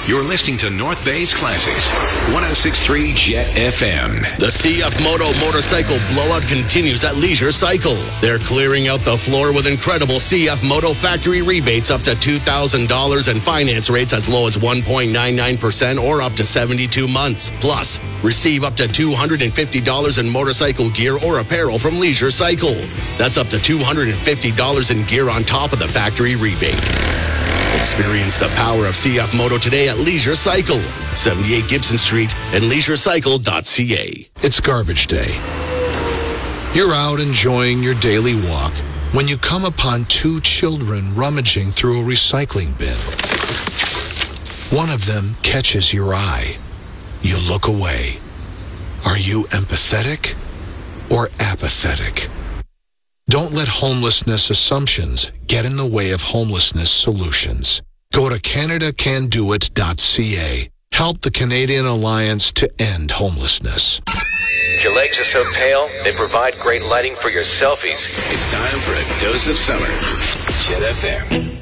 You're listening to North Bay's Classics, 106.3 Jet FM. The CF Moto motorcycle blowout continues at Leisure Cycle. They're clearing out the floor with incredible CF Moto factory rebates up to $2,000 and finance rates as low as 1.99% or up to 72 months. Plus, receive up to $250 in motorcycle gear or apparel from Leisure Cycle. That's up to $250 in gear on top of the factory rebate. Experience the power of CF Moto today at Leisure Cycle, 78 Gibson Street and leisurecycle.ca. It's garbage day. You're out enjoying your daily walk when you come upon two children rummaging through a recycling bin. One of them catches your eye. You look away. Are you empathetic or apathetic? Don't let homelessness assumptions get in the way of homelessness solutions. Go to CanadaCanDoIt.ca. Help the Canadian Alliance to end homelessness. If your legs are so pale, they provide great lighting for your selfies. It's time for a dose of summer. Jet FM.